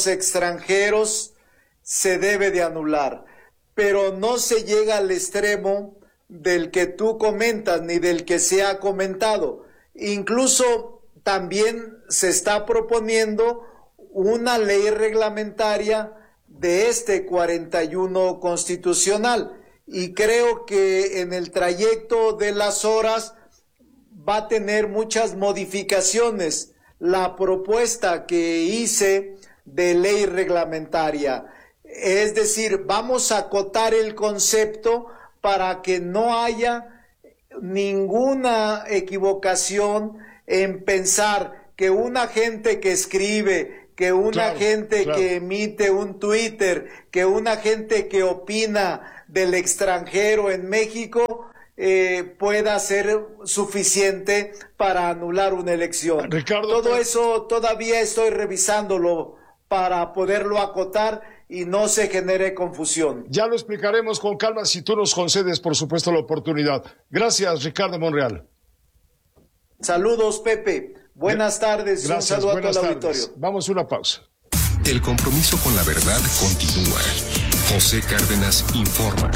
extranjeros, se debe de anular. Pero no se llega al extremo del que tú comentas ni del que se ha comentado. Incluso también se está proponiendo una ley reglamentaria de este cuarenta y uno constitucional, y creo que en el trayecto de las horas va a tener muchas modificaciones la propuesta que hice de ley reglamentaria. Es decir, vamos a acotar el concepto para que no haya ninguna equivocación en pensar que un agente que escribe, que un Claro, agente claro. que emite un Twitter, que un agente que opina del extranjero en México eh, pueda ser suficiente para anular una elección. Ricardo, todo te- eso todavía estoy revisándolo para poderlo acotar y no se genere confusión. Ya lo explicaremos con calma si tú nos concedes, por supuesto, la oportunidad. Gracias, Ricardo Monreal. Saludos, Pepe. Buenas tardes. Gracias, un saludo a todo buenas el tardes. auditorio. Vamos a una pausa. El compromiso con la verdad continúa. José Cárdenas informa.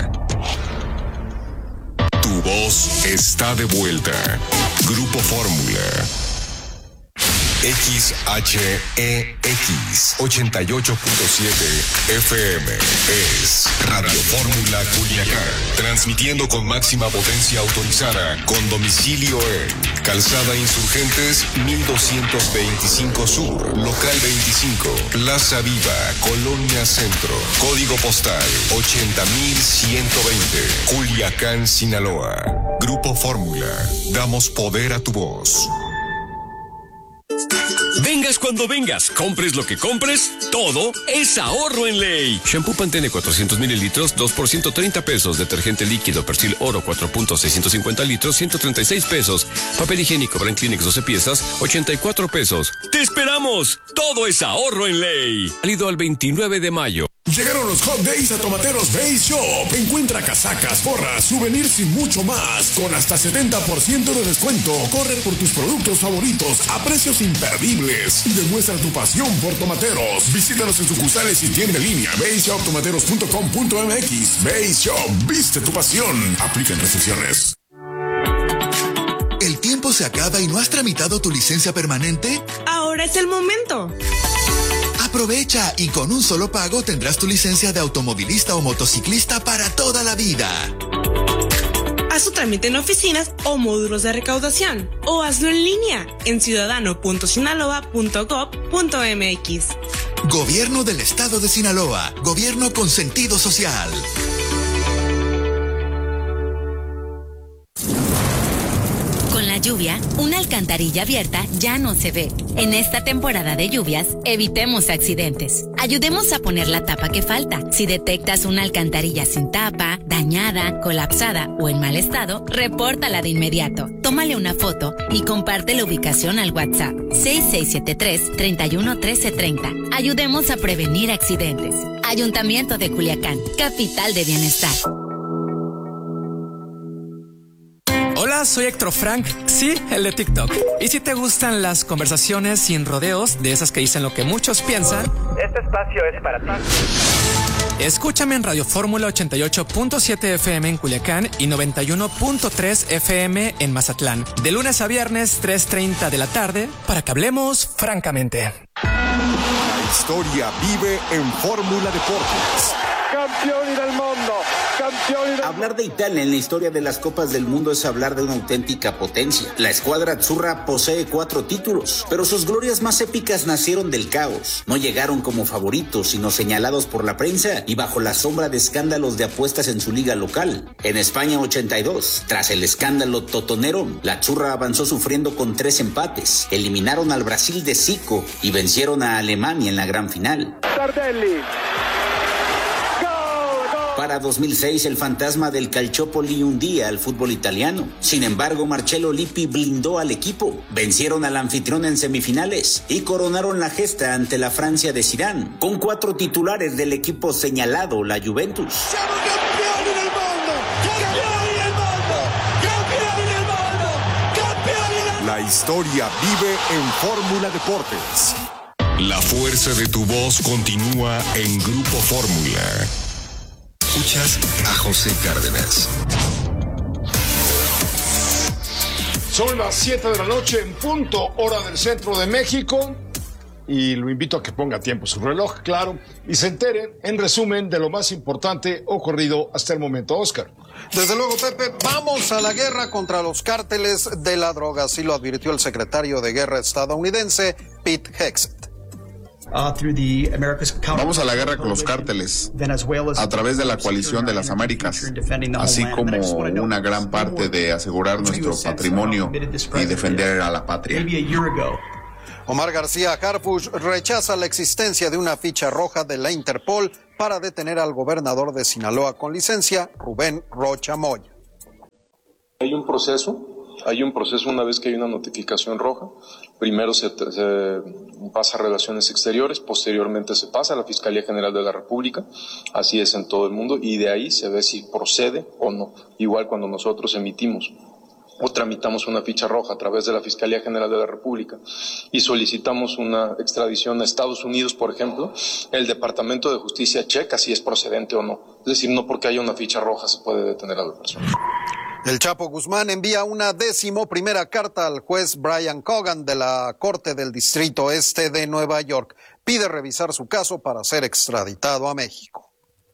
Tu voz está de vuelta. Grupo Fórmula. X H E X ochenta y ocho punto siete F M es Radio Fórmula Culiacán, transmitiendo con máxima potencia autorizada, con domicilio en Calzada Insurgentes mil doscientos veinticinco Sur, Local veinticinco, Plaza Viva, Colonia Centro, Código Postal ochenta mil ciento veinte, Culiacán, Sinaloa. Grupo Fórmula, damos poder a tu voz. Vengas cuando vengas, compres lo que compres, todo es ahorro en ley. Shampoo Pantene cuatrocientos mililitros, dos por ciento treinta pesos. Detergente líquido Persil Oro cuatro punto seiscientos cincuenta litros, ciento treinta y seis pesos. Papel higiénico Brand Kleenex doce piezas, ochenta y cuatro pesos. ¡Te esperamos! Todo es ahorro en ley. Válido al veintinueve de mayo. Llegaron los Hot Days a Tomateros Base Shop. Encuentra casacas, gorras, souvenirs y mucho más con hasta setenta por ciento de descuento. Corre por tus productos favoritos a precios imperdibles y demuestra tu pasión por tomateros. Visítanos en sucursales y tienda en línea base shop tomateros punto com punto m x. Base Shop, viste tu pasión. Aplican restricciones. ¿El tiempo se acaba y no has tramitado tu licencia permanente? Ahora es el momento. Aprovecha y con un solo pago tendrás tu licencia de automovilista o motociclista para toda la vida. Haz tu trámite en oficinas o módulos de recaudación o hazlo en línea en ciudadano punto sinaloa punto gob punto m x. Gobierno del Estado de Sinaloa. Gobierno con sentido social. Con la lluvia, una alcantarilla abierta ya no se ve. En esta temporada de lluvias, evitemos accidentes. Ayudemos a poner la tapa que falta. Si detectas una alcantarilla sin tapa, dañada, colapsada o en mal estado, repórtala de inmediato. Tómale una foto y comparte la ubicación al WhatsApp seis seis siete tres, tres uno uno tres tres cero. Ayudemos a prevenir accidentes. Ayuntamiento de Culiacán, capital de bienestar. Hola, soy Héctor Frank, sí, el de TikTok. Y si te gustan las conversaciones sin rodeos, de esas que dicen lo que muchos piensan, este espacio es para ti. Escúchame en Radio Fórmula ochenta y ocho punto siete F M en Culiacán y noventa y uno punto tres F M en Mazatlán. De lunes a viernes, tres treinta de la tarde, para que hablemos francamente. La historia vive en Fórmula Deportes. Campioni del mundo, campioni del... Hablar de Italia en la historia de las Copas del Mundo es hablar de una auténtica potencia. La escuadra azzurra posee cuatro títulos, pero sus glorias más épicas nacieron del caos. No llegaron como favoritos, sino señalados por la prensa y bajo la sombra de escándalos de apuestas en su liga local. En España ochenta y dos, tras el escándalo totonero, la azzurra avanzó sufriendo con tres empates. Eliminaron al Brasil de Zico y vencieron a Alemania en la gran final. Tardelli. Para dos mil seis, el fantasma del Calciopoli hundía al fútbol italiano. Sin embargo, Marcello Lippi blindó al equipo. Vencieron al anfitrión en semifinales y coronaron la gesta ante la Francia de Zidane, con cuatro titulares del equipo señalado, la Juventus. Siamo campioni del mondo, campioni del mundo, campioni del mundo, campioni del mundo. La historia vive en Fórmula Deportes. La fuerza de tu voz continúa en Grupo Fórmula. Escuchas a José Cárdenas. Son las siete de la noche en punto, hora del centro de México. Y lo invito a que ponga a tiempo su reloj, claro, y se entere, en resumen, de lo más importante ocurrido hasta el momento, Oscar. Desde luego, Pepe, vamos a la guerra contra los cárteles de la droga, así lo advirtió el secretario de Guerra estadounidense, Pete Hegseth. Vamos a la guerra con los cárteles a través de la coalición de las Américas, así como una gran parte de asegurar nuestro patrimonio y defender a la patria. Omar García Harfuch rechaza la existencia de una ficha roja de la Interpol para detener al gobernador de Sinaloa con licencia, Rubén Rocha Moya. Hay un proceso. Hay un proceso una vez que hay una notificación roja. Primero se, se pasa a Relaciones Exteriores, posteriormente se pasa a la Fiscalía General de la República, así es en todo el mundo, y de ahí se ve si procede o no. Igual cuando nosotros emitimos o tramitamos una ficha roja a través de la Fiscalía General de la República y solicitamos una extradición a Estados Unidos, por ejemplo, el Departamento de Justicia checa si es procedente o no. Es decir, no porque haya una ficha roja se puede detener a la persona. El Chapo Guzmán envía una décimo primera carta al juez Brian Cogan de la Corte del Distrito Este de Nueva York. Pide revisar su caso para ser extraditado a México.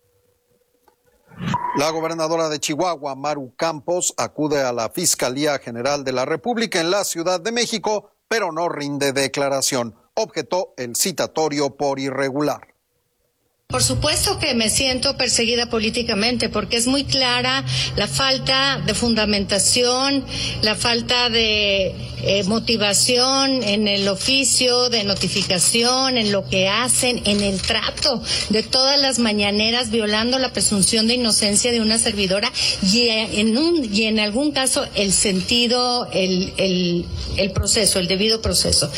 La gobernadora de Chihuahua, Maru Campos, acude a la Fiscalía General de la República en la Ciudad de México, pero no rinde declaración. Objetó el citatorio por irregular. Por supuesto que me siento perseguida políticamente porque es muy clara la falta de fundamentación, la falta de eh, motivación en el oficio, de notificación, en lo que hacen, en el trato de todas las mañaneras, violando la presunción de inocencia de una servidora y en, un, y en algún caso el sentido, el, el, el proceso, el debido proceso.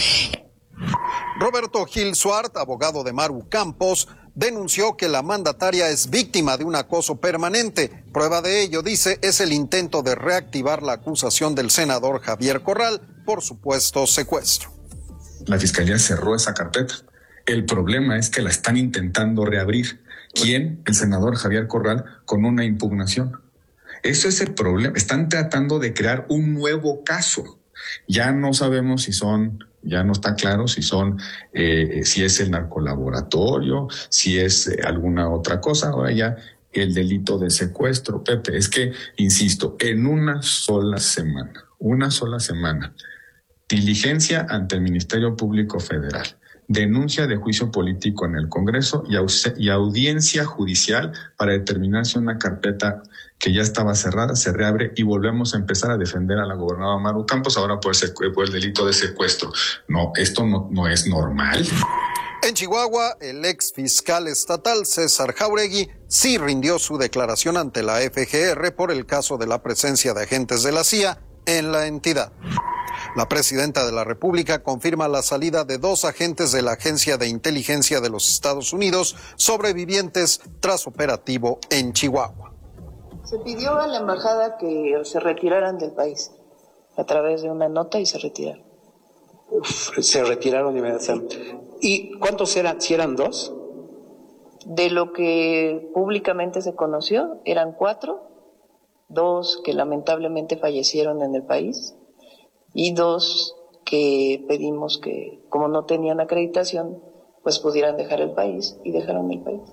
Roberto Gil Suart, abogado de Maru Campos, denunció que la mandataria es víctima de un acoso permanente. Prueba de ello, dice, es el intento de reactivar la acusación del senador Javier Corral por supuesto secuestro. La fiscalía cerró esa carpeta. El problema es que la están intentando reabrir. ¿Quién? El senador Javier Corral con una impugnación. Eso es el problema. Están tratando de crear un nuevo caso. Ya no sabemos si son... Ya no está claro si son, eh, si es el narcolaboratorio, si es eh, alguna otra cosa. Ahora ya el delito de secuestro, Pepe, es que, insisto, en una sola semana, una sola semana, diligencia ante el Ministerio Público Federal, denuncia de juicio político en el Congreso y, au- y audiencia judicial para determinar si una carpeta que ya estaba cerrada se reabre y volvemos a empezar a defender a la gobernadora Maru Campos ahora por, secu- por el delito de secuestro. No, esto no, no es normal. En Chihuahua, el ex fiscal estatal César Jauregui sí rindió su declaración ante la F G R por el caso de la presencia de agentes de la C I A en la entidad. La presidenta de la República confirma la salida de dos agentes de la Agencia de Inteligencia de los Estados Unidos sobrevivientes tras operativo en Chihuahua. Se pidió a la embajada que se retiraran del país a través de una nota y se retiraron. Uf, se retiraron inmediatamente. ¿Y cuántos eran? ¿Si eran dos? De lo que públicamente se conoció, eran cuatro, dos que lamentablemente fallecieron en el país y dos que pedimos que, como no tenían acreditación, pues pudieran dejar el país y dejaron el país.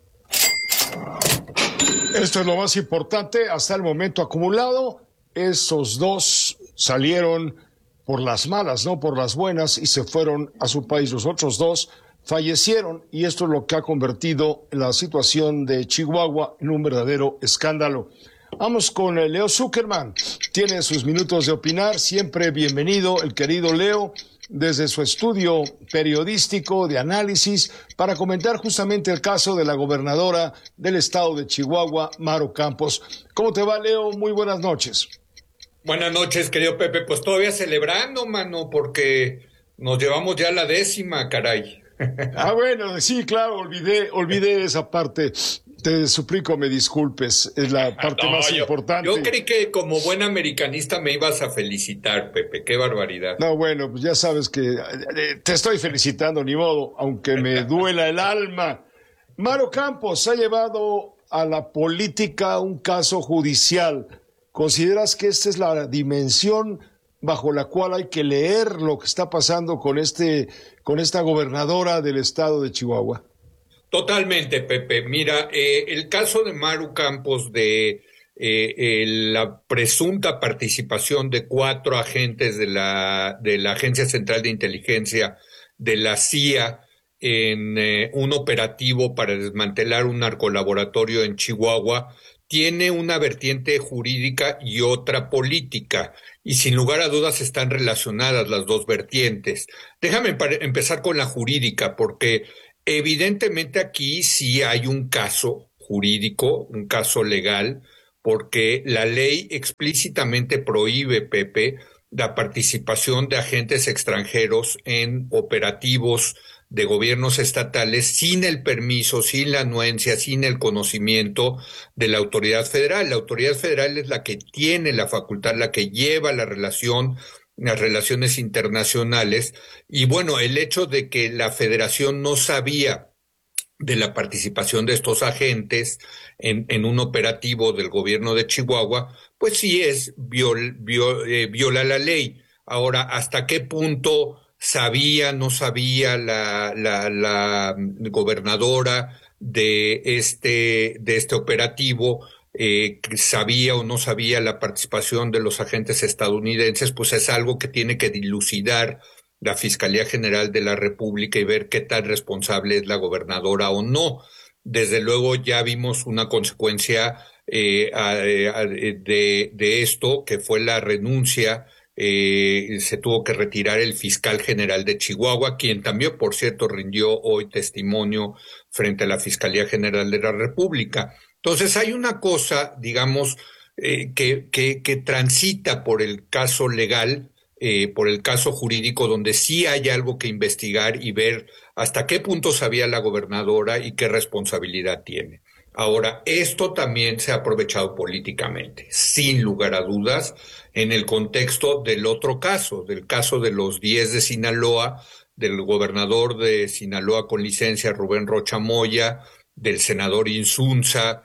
Esto es lo más importante hasta el momento acumulado. Esos dos salieron por las malas, no por las buenas, y se fueron a su país. Los otros dos fallecieron y esto es lo que ha convertido la situación de Chihuahua en un verdadero escándalo. Vamos con Leo Zuckerman. Tiene sus minutos de opinar. Siempre bienvenido el querido Leo desde su estudio periodístico de análisis para comentar justamente el caso de la gobernadora del estado de Chihuahua, Maru Campos. ¿Cómo te va, Leo? Muy buenas noches. Buenas noches, querido Pepe. Pues todavía celebrando, mano, porque nos llevamos ya la décima, caray. Ah, bueno, sí, claro, olvidé, olvidé esa parte. Te suplico me disculpes, es la parte no, más yo, importante. Yo creí que como buen americanista me ibas a felicitar, Pepe, qué barbaridad. No, bueno, pues ya sabes que eh, te estoy felicitando, ni modo, aunque me duela el alma. Maru Campos ha llevado a la política un caso judicial. ¿Consideras que esta es la dimensión bajo la cual hay que leer lo que está pasando con este, con esta gobernadora del estado de Chihuahua? Totalmente, Pepe. Mira, eh, el caso de Maru Campos de eh, eh, la presunta participación de cuatro agentes de la, de la Agencia Central de Inteligencia de la C I A en eh, un operativo para desmantelar un narcolaboratorio en Chihuahua, tiene una vertiente jurídica y otra política, y sin lugar a dudas están relacionadas las dos vertientes. Déjame empezar con la jurídica, porque evidentemente aquí sí hay un caso jurídico, un caso legal, porque la ley explícitamente prohíbe, Pepe, la participación de agentes extranjeros en operativos de gobiernos estatales sin el permiso, sin la anuencia, sin el conocimiento de la autoridad federal. La autoridad federal es la que tiene la facultad, la que lleva la relación, las relaciones internacionales. Y bueno, el hecho de que la federación no sabía de la participación de estos agentes en, en un operativo del gobierno de Chihuahua, pues sí es viol, viol, eh, viola la ley. Ahora, ¿hasta qué punto sabía, no sabía la, la, la gobernadora de este, de este operativo? Eh, ¿Sabía o no sabía la participación de los agentes estadounidenses? Pues es algo que tiene que dilucidar la Fiscalía General de la República y ver qué tan responsable es la gobernadora o no. Desde luego ya vimos una consecuencia eh, a, a, de, de esto, que fue la renuncia. Eh, se tuvo que retirar el fiscal general de Chihuahua, quien también, por cierto, rindió hoy testimonio frente a la Fiscalía General de la República. Entonces hay una cosa, digamos, eh, que, que, que transita por el caso legal, eh, por el caso jurídico, donde sí hay algo que investigar y ver hasta qué punto sabía la gobernadora y qué responsabilidad tiene. Ahora, esto también se ha aprovechado políticamente, sin lugar a dudas, en el contexto del otro caso, del caso de los diez de Sinaloa, del gobernador de Sinaloa con licencia, Rubén Rocha Moya, del senador Insunza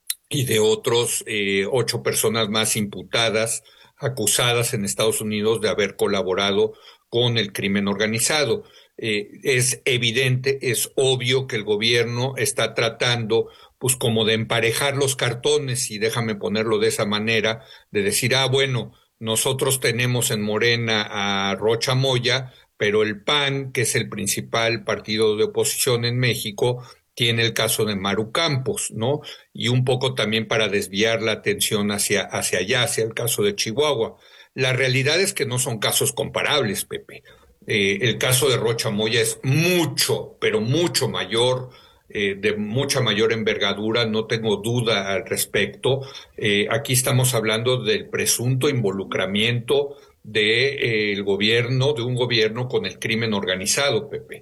y de otros eh, ocho personas más imputadas, acusadas en Estados Unidos de haber colaborado con el crimen organizado. Eh, es evidente, es obvio que el gobierno está tratando pues como de emparejar los cartones, y déjame ponerlo de esa manera, de decir, ah, bueno, nosotros tenemos en Morena a Rocha Moya, pero el P A N, que es el principal partido de oposición en México, tiene el caso de Maru Campos, ¿no? Y un poco también para desviar la atención hacia, hacia allá, hacia el caso de Chihuahua. La realidad es que no son casos comparables, Pepe. Eh, el caso de Rocha Moya es mucho, pero mucho mayor, eh, de mucha mayor envergadura, no tengo duda al respecto. Eh, aquí estamos hablando del presunto involucramiento del de, eh, gobierno, de un gobierno con el crimen organizado, Pepe.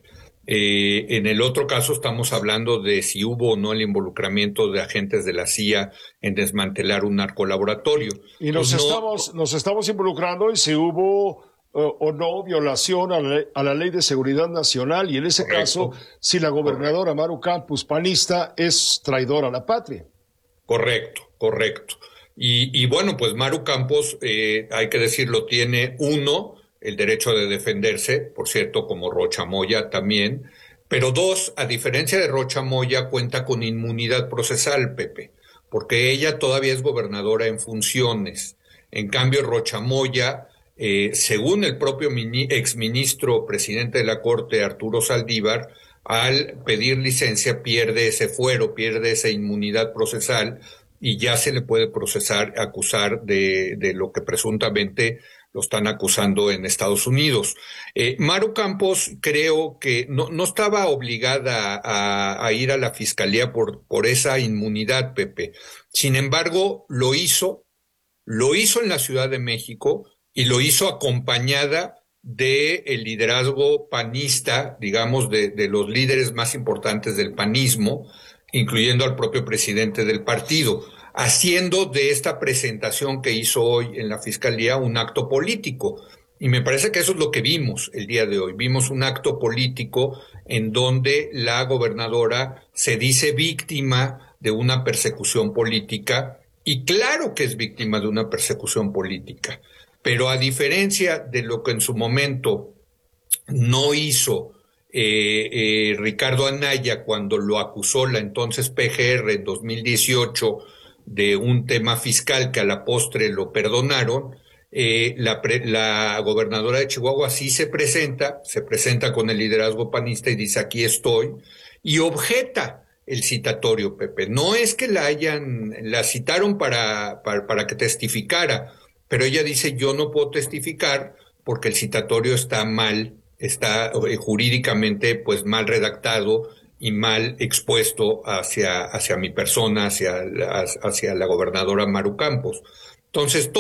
Eh, en el otro caso estamos hablando de si hubo o no el involucramiento de agentes de la C I A en desmantelar un narcolaboratorio. Y nos, pues estamos, no, nos estamos involucrando en si hubo uh, o no violación a la, a la Ley de Seguridad Nacional, y en ese correcto. caso, si la gobernadora correcto. Maru Campos, panista, es traidora a la patria. Correcto, correcto. Y, y bueno, pues Maru Campos, eh, hay que decirlo, tiene uno, el derecho de defenderse, por cierto, como Rocha Moya también, pero dos, a diferencia de Rocha Moya, cuenta con inmunidad procesal, Pepe, porque ella todavía es gobernadora en funciones. En cambio, Rocha Moya, eh, según el propio mini, exministro presidente de la Corte, Arturo Saldívar, al pedir licencia pierde ese fuero, pierde esa inmunidad procesal, y ya se le puede procesar, acusar de, de lo que presuntamente lo están acusando en Estados Unidos. Eh, Maru Campos creo que no, no estaba obligada a, a ir a la fiscalía por, por esa inmunidad, Pepe. Sin embargo, lo hizo, lo hizo en la Ciudad de México y lo hizo acompañada de el liderazgo panista, digamos, de, de los líderes más importantes del panismo, incluyendo al propio presidente del partido, haciendo de esta presentación que hizo hoy en la Fiscalía un acto político. Y me parece que eso es lo que vimos el día de hoy. Vimos un acto político en donde la gobernadora se dice víctima de una persecución política, y claro que es víctima de una persecución política. Pero a diferencia de lo que en su momento no hizo eh, eh, Ricardo Anaya cuando lo acusó la entonces P G R en dos mil dieciocho de un tema fiscal que a la postre lo perdonaron, eh, la, pre, la gobernadora de Chihuahua sí se presenta, se presenta con el liderazgo panista y dice aquí estoy, y objeta el citatorio, Pepe. No es que la hayan, la citaron para, para, para que testificara, pero ella dice yo no puedo testificar porque el citatorio está mal, está eh, jurídicamente pues mal redactado y mal expuesto hacia, hacia mi persona, hacia la, hacia la gobernadora Maru Campos. Entonces,